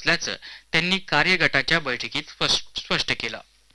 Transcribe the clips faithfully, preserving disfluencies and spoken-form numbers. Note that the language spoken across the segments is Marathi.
असल्याचं त्यांनी कार्यगटाच्या बैठकीत स्पष्ट केलं.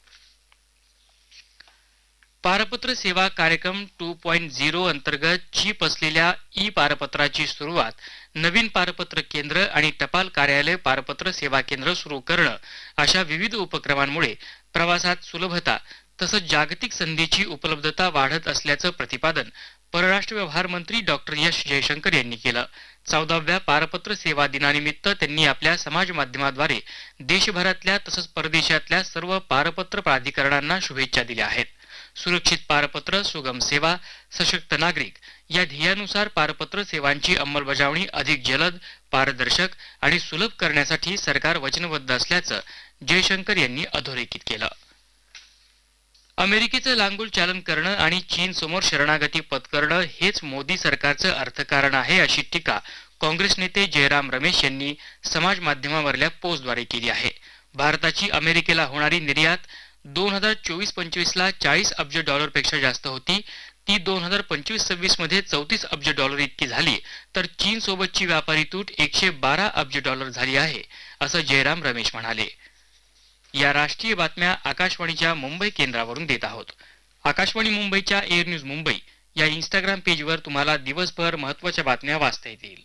पारपत्र सेवा कार्यक्रम टू पॉइंट झिरो अंतर्गत चीप असलेल्या ई पारपत्राची सुरुवात, नवीन पारपत्र केंद्र आणि टपाल कार्यालय पारपत्र सेवा केंद्र सुरू करणं अशा विविध उपक्रमांमुळे प्रवासात सुलभता तसंच जागतिक संधीची उपलब्धता वाढत असल्याचं प्रतिपादन परराष्ट्र व्यवहार मंत्री डॉक्टर एस जयशंकर यांनी केलं. चौदाव्या पारपत्र सेवा दिनानिमित्त त्यांनी आपल्या समाज माध्यमाद्वारे देशभरातल्या तसंच परदेशातल्या सर्व पारपत्र प्राधिकरणांना शुभेच्छा दिल्या आहेत. सुरक्षित पारपत्र, सुगम सेवा, सशक्त नागरिक या ध्येयानुसार पारपत्र सेवांची अंमलबजावणी अधिक जलद, पारदर्शक आणि सुलभ करण्यासाठी सरकार वचनबद्ध असल्याचं जयशंकर यांनी अधोरेखित केलं. अमेरिकेचं लांगुल चालन करणं आणि चीन समोर शरणागती पत्करणं हेच मोदी सरकारचं अर्थकारण आहे, अशी टीका काँग्रेस नेते जयराम रमेश यांनी समाज माध्यमावरल्या पोस्टद्वारे केली आहे. भारताची अमेरिकेला होणारी निर्यात दोन हजार चोवीस पंचवीस ला चाळीस अब्ज डॉलर पेक्षा जास्त होती. ती दोन हजार पंचवीस सव्वीस मध्ये चौतीस अब्ज डॉलर इतकी झाली, तर चीन सोबतची व्यापारी तूट एकशे बारा अब्ज डॉलर झाली आहे, असं जयराम रमेश म्हणाले. या राष्ट्रीय बातम्या आकाशवाणीच्या मुंबई केंद्रावरून देत आहोत. आकाशवाणी मुंबईच्या एअर न्यूज मुंबई या इंस्टाग्राम पेजवर तुम्हाला दिवसभर महत्त्वाच्या बातम्या वाचता येतील.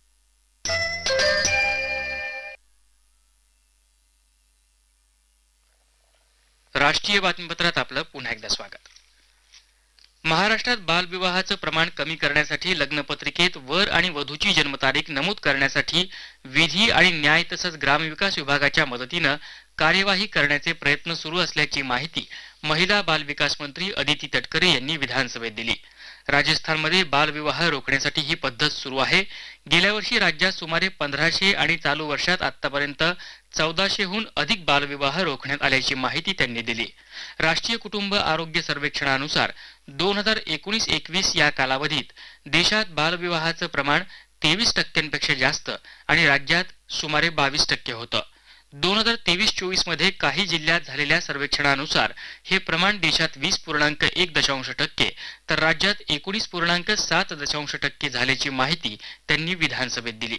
राष्ट्रीय बातमीपत्रात आपलं पुन्हा एकदा स्वागत. महाराष्ट्रात बालविवाहाचं प्रमाण कमी करण्यासाठी लग्नपत्रिकेत वर आणि वधूची जन्मतारीख नमूद करण्यासाठी विधी आणि न्याय तसंच ग्रामविकास विभागाच्या मदतीनं कार्यवाही करण्याचे प्रयत्न सुरू असल्याची माहिती महिला बाल विकास मंत्री अदिती तटकरे यांनी विधानसभेत दिली. राजस्थानमध्ये बालविवाह रोखण्यासाठी ही पद्धत सुरू आहे. गेल्या वर्षी राज्यात सुमारे पंधराशे आणि चालू वर्षात आतापर्यंत चौदाशेहून अधिक बालविवाह रोखण्यात आल्याची माहिती त्यांनी दिली. राष्ट्रीय कुटुंब आरोग्य सर्वेक्षणानुसार दोन हजार एकोणीस एकवीस या कालावधीत देशात बालविवाहाचं प्रमाण तेवीस टक्क्यांपेक्षा जास्त आणि राज्यात सुमारे बावीस टक्के होतं. दोन हजार तेवीस चोवीस मध्ये काही जिल्ह्यात झालेल्या सर्वेक्षणानुसार हे प्रमाण देशात वीस पूर्णांक एक दशांश टक्के तर राज्यात एकोणीस पूर्णांक सात दशांश टक्के झाल्याची माहिती त्यांनी विधानसभेत दिली.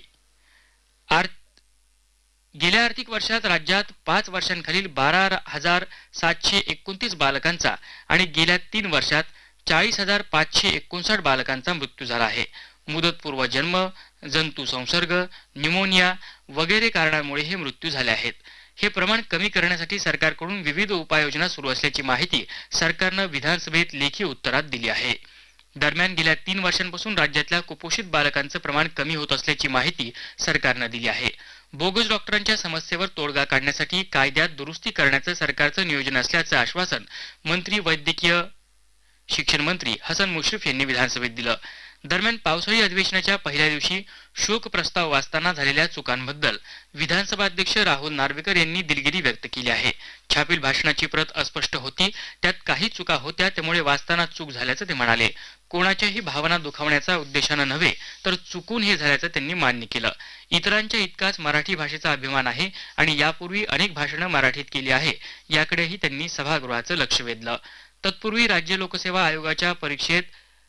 गेल्या आर्थिक वर्षात राज्यात पाच वर्षांखालील बारा हजार सातशे एकोणतीस बालकांचा आणि गेल्या तीन वर्षात चाळीस हजार पाचशे एकोणसाठ बालकांचा मृत्यू झाला आहे. मुदतपूर्व जन्म, जंतू संसर्ग, न्यूमोनिया वगैरे कारणांमुळे हे मृत्यू झाले आहेत. हे प्रमाण कमी करण्यासाठी सरकारकडून विविध उपाययोजना सुरू असल्याची माहिती सरकारनं विधानसभेत लेखी उत्तरात दिली आहे. दरम्यान गेल्या तीन वर्षांपासून राज्यातल्या कुपोषित बालकांचं प्रमाण कमी होत असल्याची माहिती सरकारनं दिली आहे. बोगस डॉक्टरांच्या समस्येवर तोडगा काढण्यासाठी कायद्यात दुरुस्ती करण्याचं सरकारचं नियोजन असल्याचं आश्वासन मंत्री वैद्यकीय शिक्षण मंत्री हसन मुश्रीफ यांनी विधानसभेत दिलं. दरम्यान पावसाळी अधिवेशनाच्या पहिल्या दिवशी शोक प्रस्ताव वाचताना झालेल्या चुकांबद्दल विधानसभा अध्यक्ष राहुल नार्वेकर यांनी दिलगिरी व्यक्त केली आहे. छापील भाषणाची प्रत अस्पष्ट होती, त्यात काही चुका होत्या, त्यामुळे वाचताना चूक झाल्याचं ते म्हणाले. कोणाच्याही भावना दुखावण्याचा उद्देशानं नव्हे तर चुकून हे झाल्याचं त्यांनी मान्य केलं. इतरांच्या इतकाच मराठी भाषेचा अभिमान आहे आणि यापूर्वी अनेक भाषणं मराठीत केली आहे, याकडेही त्यांनी सभागृहाचं लक्ष वेधलं. तत्पूर्वी राज्य लोकसेवा आयोगाच्या परीक्षेत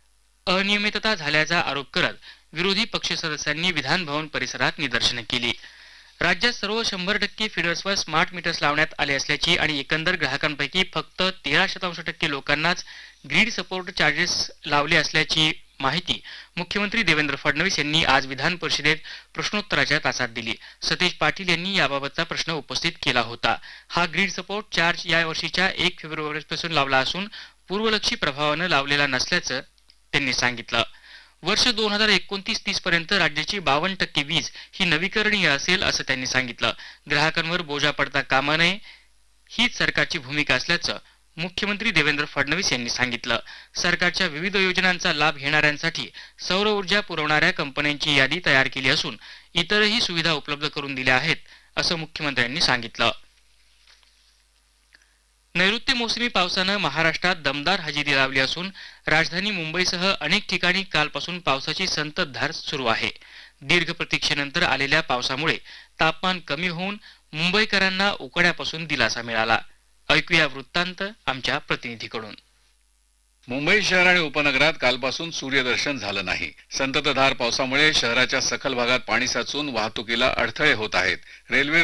अनियमितता झाल्याचा आरोप करत विरोधी पक्ष सदस्यांनी विधान भवन परिसरात निदर्शने केली. राज्यात सर्व शंभर टक्के फीडर्सवर स्मार्ट मीटर्स लावण्यात आले असल्याची आणि एकंदर ग्राहकांपैकी फक्त तेरा शतांश टक्के लोकांनाच ग्रीड सपोर्ट चार्जेस लावले असल्याची माहिती मुख्यमंत्री देवेंद्र फडणवीस यांनी आज विधान परिषदेत प्रश्नोत्तराच्या तासात दिली. सतीश पाटील यांनी याबाबतचा प्रश्न उपस्थित केला होता. हा ग्रीड सपोर्ट चार्ज या वर्षीच्या एक फेब्रुवारीपासून लावला असून पूर्वलक्षी प्रभावानं लावलेला नसल्याचं त्यांनी सांगितलं. वर्ष दोन हजार एकोणतीस तीस पर्यंत राज्याची बावन्न टक्के वीज ही नवीकरणीय असेल असं त्यांनी सांगितलं. ग्राहकांवर बोजा पडता कामा नये हीच सरकारची भूमिका असल्याचं मुख्यमंत्री देवेंद्र फडणवीस यांनी सांगितलं. सरकारच्या विविध योजनांचा लाभ घेणाऱ्यांसाठी सौर ऊर्जा पुरवणाऱ्या कंपन्यांची यादी तयार केली असून इतरही सुविधा उपलब्ध करून दिल्या आहेत असं मुख्यमंत्र्यांनी सांगितलं. नैऋत्य मोसमी पावसानं महाराष्ट्रात दमदार हजेरी लावली असून राजधानी मुंबईसह अनेक ठिकाणी कालपासून पावसाची संततधार सुरू आहे. दीर्घ प्रतीक्षेनंतर आलेल्या पावसामुळे तापमान कमी होऊन मुंबईकरांना उकाड्यापासून दिलासा मिळाला. ऐकूया वृत्तांत आमच्या प्रतिनिधीकडून. मुंबई शहर आणि उपनगरात कालपासून सूर्यदर्शन झालं नाही. संततधार पावसामुळे शहराच्या सखल भागात पाणी साचून वाहतुकीला अडथळे होत आहेत. रेल्वे